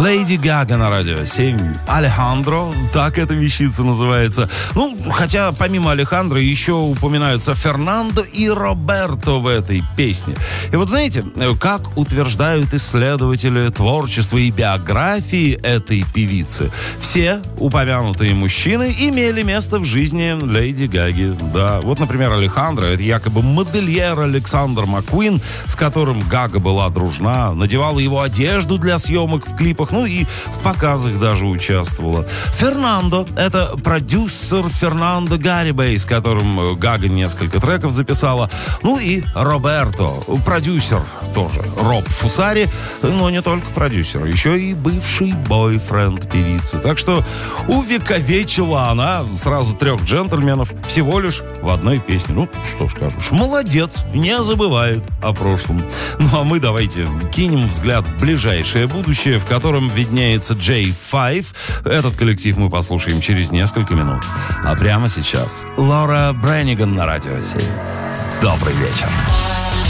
Леди Гага на радио 7. Алехандро, так эта вещица называется. Ну, хотя помимо Алехандро еще упоминаются Фернандо и Роберто в этой песне. И вот знаете, как утверждают исследователи творчества и биографии этой певицы, все упомянутые мужчины имели место в жизни Леди Гаги. Да, вот, например, Алехандро, это якобы модельер Александр Маккуин, с которым Гага была дружна, надевала его одежду для съемок в клипах, ну и в показах даже участвовала. Фернандо — это продюсер Фернандо Гарибей, с которым Гага несколько треков записала. Ну и Роберто, продюсер тоже, Роб Фусари, но не только продюсер, еще и бывший бойфренд певицы. Так что увековечила она сразу 3 джентльменов всего лишь в одной песне. Ну, что ж скажешь, молодец, не забывает о прошлом. Ну а мы давайте кинем взгляд в ближайшее будущее, в котором виднеется J5. Этот коллектив мы послушаем через несколько минут. А прямо сейчас Лора Бренниган на радио 7. Добрый вечер.